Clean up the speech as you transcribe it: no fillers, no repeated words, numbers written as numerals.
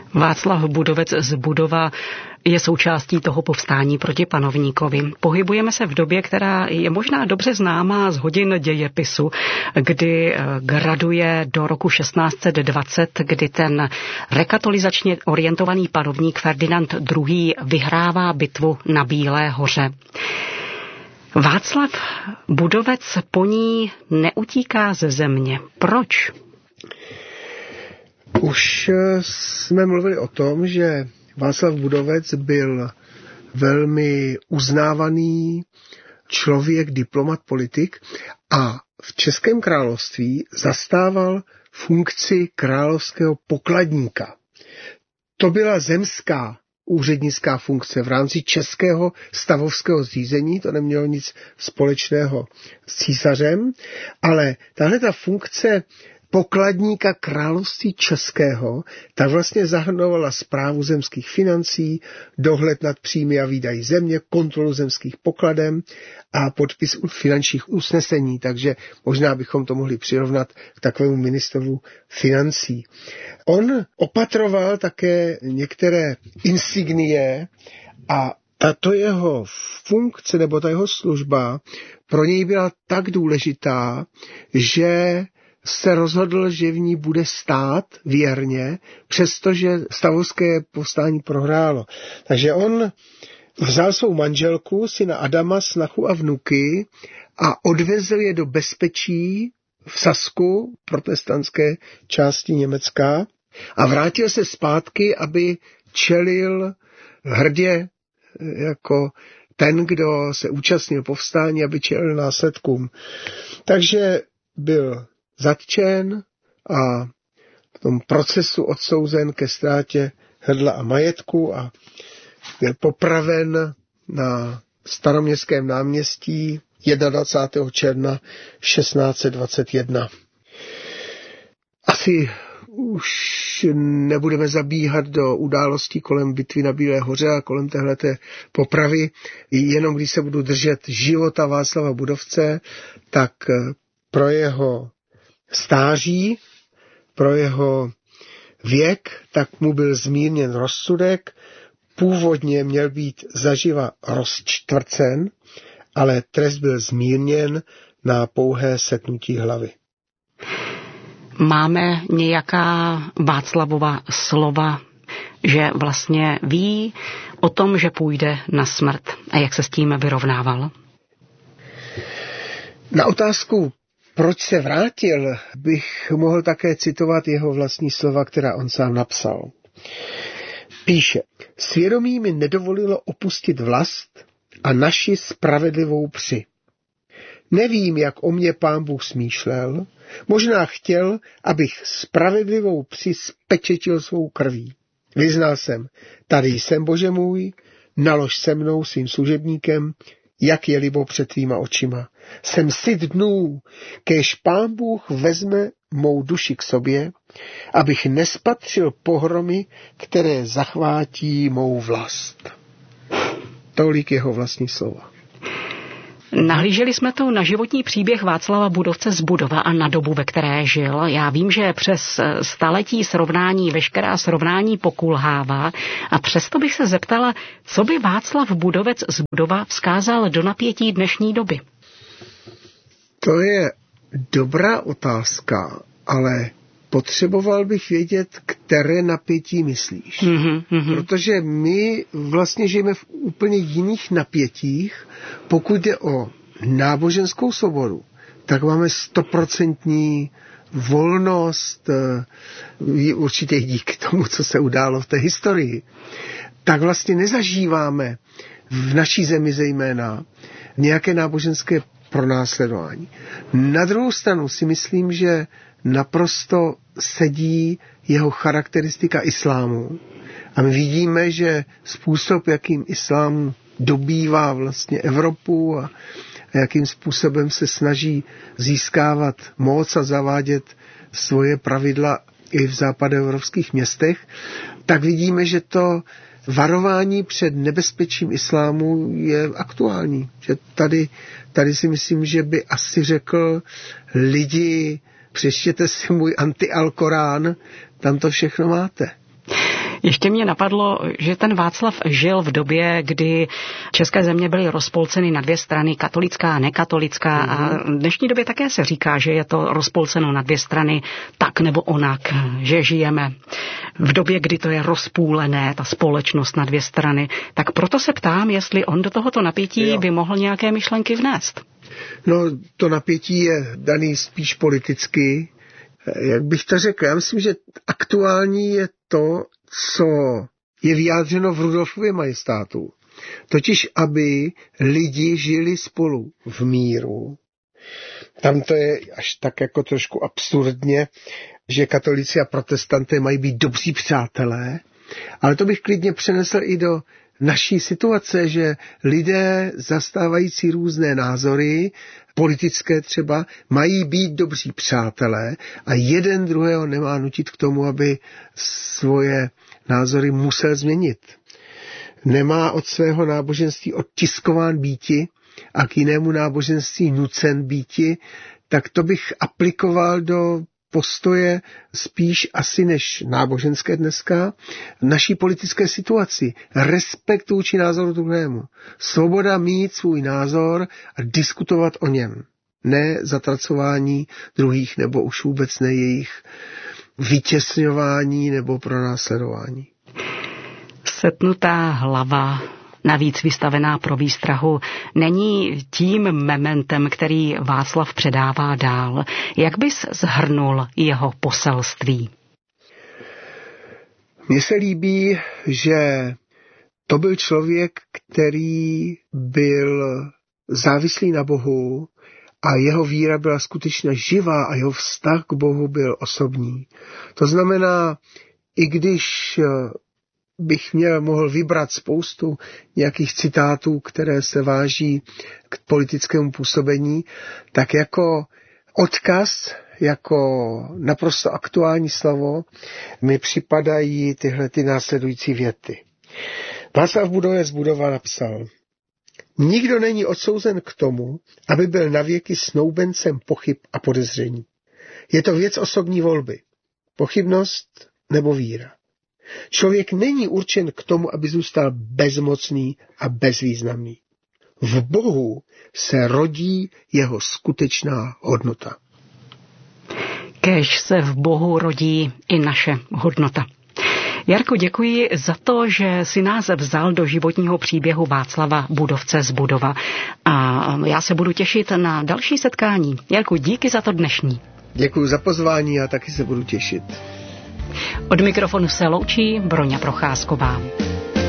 Václav Budovec z Budova je součástí toho povstání proti panovníkovi. Pohybujeme se v době, která je možná dobře známá z hodin dějepisu, kdy graduje do roku 1620, kdy ten rekatolizačně orientovaný panovník Ferdinand II. Vyhrává bitvu na Bílé hoře. Václav Budovec po ní neutíká ze země. Proč? Už jsme mluvili o tom, že Václav Budovec byl velmi uznávaný člověk, diplomat, politik a v Českém království zastával funkci královského pokladníka. To byla zemská úřednická funkce v rámci českého stavovského zřízení, to nemělo nic společného s císařem, ale tahle ta funkce pokladníka království českého, tak vlastně zahrnovala správu zemských financí, dohled nad příjmy a výdaji země, kontrolu zemských pokladen a podpis finančních usnesení, takže možná bychom to mohli přirovnat k takovému ministru financí. On opatroval také některé insignie a tato jeho funkce nebo ta jeho služba pro něj byla tak důležitá, že se rozhodl, že v ní bude stát věrně, přestože stavovské povstání prohrálo. Takže on vzal svou manželku, syna Adama, snachu a vnuky a odvezl je do bezpečí v Sasku, protestantské části Německa, a vrátil se zpátky, aby čelil hrdě jako ten, kdo se účastnil povstání, aby čelil následkům. Takže byl zatčen a v tom procesu odsouzen ke ztrátě hrdla a majetku a byl popraven na Staroměstském náměstí 21. června 1621. Asi už nebudeme zabíhat do událostí kolem bitvy na Bílé hoře a kolem téhleté popravy. Jenom když se budu držet života Václava Budovce, tak pro jeho stáří, pro jeho věk, tak mu byl zmírněn rozsudek. Původně měl být zaživa rozčtvrcen, ale trest byl zmírněn na pouhé setnutí hlavy. Máme nějaká Václavova slova, že vlastně ví o tom, že půjde na smrt a jak se s tím vyrovnával? Na otázku, proč se vrátil, bych mohl také citovat jeho vlastní slova, která on sám napsal. Píše: svědomí mi nedovolilo opustit vlast a naši spravedlivou při. Nevím, jak o mě Pán Bůh smýšlel, možná chtěl, abych spravedlivou při spečetil svou krví. Vyznal jsem, tady jsem, Bože můj, nalož se mnou svým služebníkem, jak je libo před tvýma očima. Jsem syt dnů, kéž Pán Bůh vezme mou duši k sobě, abych nespatřil pohromy, které zachvátí mou vlast. Tolik jeho vlastní slova. Nahlíželi jsme tu na životní příběh Václava Budovce z Budova a na dobu, ve které žil. Já vím, že přes staletí srovnání, veškerá srovnání pokulhává, a přesto bych se zeptala, co by Václav Budovec z Budova vzkázal do napětí dnešní doby? To je dobrá otázka, ale potřeboval bych vědět, které napětí myslíš. Protože my vlastně žijeme v úplně jiných napětích. Pokud jde o náboženskou svobodu, tak máme 100% volnost, určitě díky tomu, co se událo v té historii. Tak vlastně nezažíváme v naší zemi zejména nějaké náboženské pronásledování. Na druhou stranu si myslím, že naprosto sedí jeho charakteristika islámu. A my vidíme, že způsob, jakým islám dobývá vlastně Evropu a jakým způsobem se snaží získávat moc a zavádět svoje pravidla i v západoevropských městech, tak vidíme, že to varování před nebezpečím islámu je aktuální. Že tady si myslím, že by asi řekl lidi, přečtěte si můj anti-Alkorán, tam to všechno máte. Ještě mě napadlo, že ten Václav žil v době, kdy české země byly rozpolceny na dvě strany, katolická a nekatolická. A v dnešní době také se říká, že je to rozpolceno na dvě strany tak nebo onak, že žijeme v době, kdy to je rozpůlené, ta společnost na dvě strany. Tak proto se ptám, jestli on do tohoto napětí by mohl nějaké myšlenky vnést. No, to napětí je daný spíš politicky. Jak bych to řekl, já myslím, že aktuální je to, co je vyjádřeno v Rudolfově majestátu. Totiž, aby lidi žili spolu v míru. Tam to je až tak jako trošku absurdně, že katolíci a protestanté mají být dobří přátelé, ale to bych klidně přenesl i do naší situace, že lidé zastávající různé názory, politické třeba, mají být dobří přátelé a jeden druhého nemá nutit k tomu, aby svoje názory musel změnit. Nemá od svého náboženství odtiskován býti a k jinému náboženství nucen býti, tak to bych aplikoval do postoje spíš asi než náboženské dneska, naší politické situaci. Respekt vůči názoru druhému. Svoboda mít svůj názor a diskutovat o něm. Ne zatracování druhých nebo už vůbec ne jejich vytěsňování nebo pronásledování. Setnutá hlava, navíc vystavená pro výstrahu, není tím mementem, který Václav předává dál. Jak bys shrnul jeho poselství? Mně se líbí, že to byl člověk, který byl závislý na Bohu a jeho víra byla skutečně živá a jeho vztah k Bohu byl osobní. To znamená, i když bych mohl vybrat spoustu nějakých citátů, které se váží k politickému působení, tak jako odkaz, jako naprosto aktuální slovo mi připadají tyhle ty následující věty. Václav Budova napsal: Nikdo není odsouzen k tomu, aby byl navěky snoubencem pochyb a podezření. Je to věc osobní volby. Pochybnost nebo víra. Člověk není určen k tomu, aby zůstal bezmocný a bezvýznamný. V Bohu se rodí jeho skutečná hodnota. Kéž se v Bohu rodí i naše hodnota. Jarko, děkuji za to, že si nás vzal do životního příběhu Václava Budovce z Budova. A já se budu těšit na další setkání. Jarku, díky za to dnešní. Děkuji za pozvání a taky se budu těšit. Od mikrofonu se loučí Broňa Procházková.